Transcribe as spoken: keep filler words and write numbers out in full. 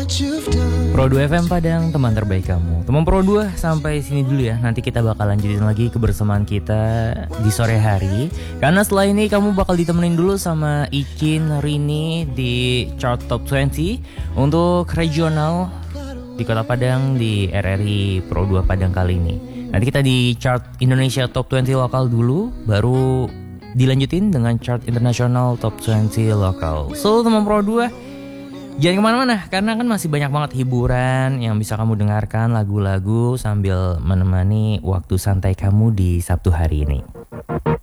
Pro dua F M Padang, teman terbaik kamu. Teman Pro dua, sampai sini dulu ya. Nanti kita bakal lanjutin lagi kebersamaan kita di sore hari. Karena setelah ini kamu bakal ditemenin dulu sama Icin Rini di chart top dua puluh untuk regional di Kota Padang di R R I Pro dua Padang kali ini. Nanti kita di chart Indonesia top dua puluh lokal dulu, baru dilanjutin dengan chart internasional top dua puluh lokal. So teman Pro dua, jangan kemana-mana, karena kan masih banyak banget hiburan yang bisa kamu dengarkan, lagu-lagu sambil menemani waktu santai kamu di Sabtu hari ini.